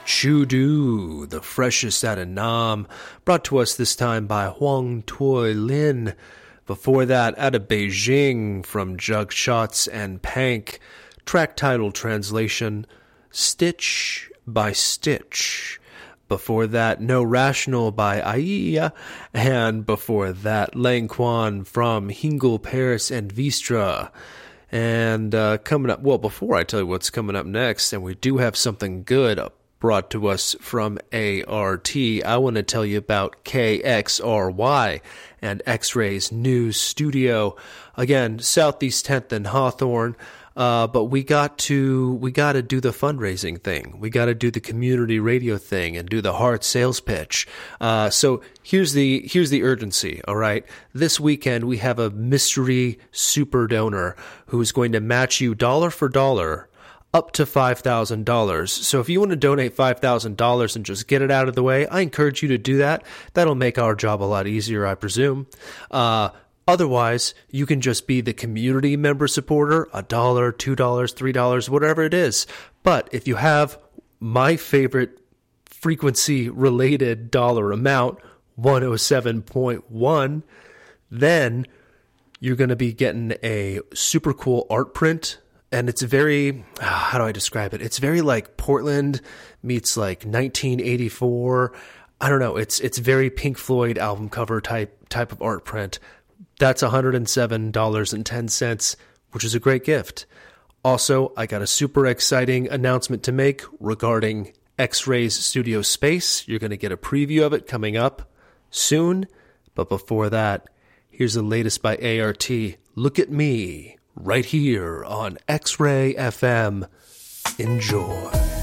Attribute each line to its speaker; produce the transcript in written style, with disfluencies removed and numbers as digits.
Speaker 1: Chudu, the freshest out of Nam, brought to us this time by Huang Tui Lin. Before that, out of Beijing, from Jug Shots and Pank, track title translation, Stitch by Stitch. Before that, No Rational by Aia, and before that, Lang Quan from Hingle, Paris, and Vistra. And coming up, well, before I tell you what's coming up next, and we do have something good brought to us from ART, I want to tell you about KXRY and X-Ray's new studio. Again, Southeast 10th and Hawthorne. But we got to do the fundraising thing. We got to do the community radio thing and do the hard sales pitch. So here's the urgency. All right. This weekend we have a mystery super donor who's going to match you dollar for dollar up to $5,000. So if you want to donate $5,000 and just get it out of the way, I encourage you to do that. That'll make our job a lot easier, I presume. Otherwise, you can just be the community member supporter, $1, $2, $3, whatever it is. But if you have my favorite frequency-related dollar amount, 107.1, then you're going to be getting a super cool art print. And it's very, how do I describe it? It's very like Portland meets like 1984. I don't know. It's very Pink Floyd album cover type of art print. That's $107.10, which is a great gift. Also, I got a super exciting announcement to make regarding X-Ray's studio space. You're going to get a preview of it coming up soon. But before that, here's the latest by ART. Look at me, right here on X-Ray FM. Enjoy.